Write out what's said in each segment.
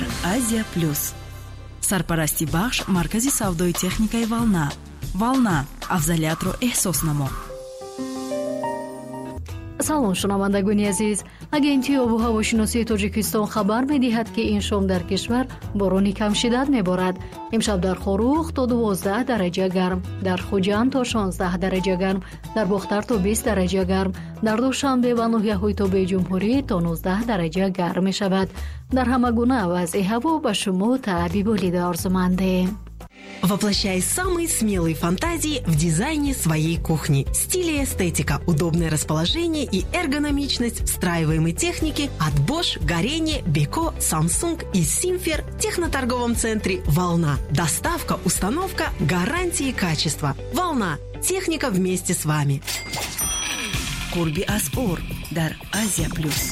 дар Азия Плюс. Сарпарасти бахш маркази савдои техникаи Волна. Волна, афзалиятро эҳсос намо. салом шунавандагони азиз, агентии обу ҳавошиносии тоҷикистон хабар медиҳад ки ин шом дар кишвар борони камшиддат меборад. имшаб дар Хорух то 12 дараҷа гарм, дар Хуҷанд то 16 дараҷа гарм, дар Бохтар то 20 дараҷа гарм, дар Душанбе ва ноҳияҳои тобеи ҷумҳурӣ то 19 дараҷа гарм мешавад. дар ҳама гуна вазъи ҳаво ба шумо таъби болида орзумандем. Воплощай самые смелые фантазии в дизайне своей кухни. Стиль и эстетика, удобное расположение и эргономичность встраиваемой техники от Bosch, Горение, Beko, Samsung и Simfer в техноторговом центре «Волна». Доставка, установка, гарантии качества. «Волна». Техника вместе с вами. Qurbi As'ur дар Азия Плюс.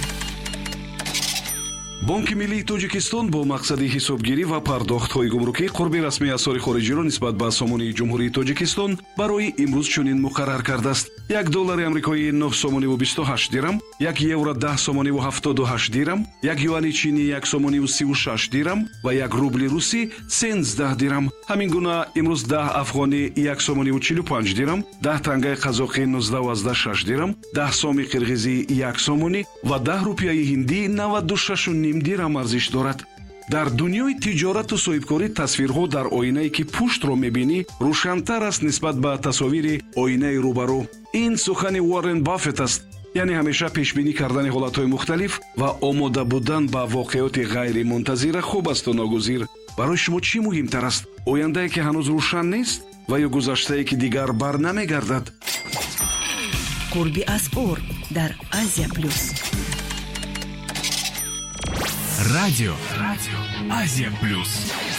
Бонки Миллии Тоҷикистон бо мақсади ҳисобгирӣ ва пардохтҳои гумрукӣ қурби расмии асъори хориҷиро нисбат ба сомонии ҷумҳурии Тоҷикистон барои имрӯз чунин муқаррар кардааст. $1 амрикоӣ 9 сомониву 28 дирам, €1 10 сомониву 78 дирам, $1 чини 1 сомониву 36 дирам ва $1 русӣ 13 дирам. Ҳамин гуна имрӯз 10 афғонӣ 1 сомониву 45 дирам, 10 тангаи қазоқӣ 19,6 дирам, 10 соми қирғизӣ 1 сомонӣ ва 10 рупияи ҳиндӣ 96 дирам арзиш дорад. дар дунёи тиҷорату соҳибкорӣ тасвирҳо дар оинае ки пуштро мебинӣ рӯшантар аст нисбат ба тасовири оинаи рӯбарӯ. ин сухани Уоррен Баффет аст, яъне ҳамеша пешбинӣ кардани ҳолатҳои мухталиф ва омода будан ба воқеоти ғайримунтазира хуб асту ногузир. барои шумо чӣ муҳимтар аст? ояндае ки ҳанӯз рӯшан нест ва ё гузаштае ки дигар бар намегардад? Qurbi As'ur дар Азия Плюс. Радио Азия Плюс.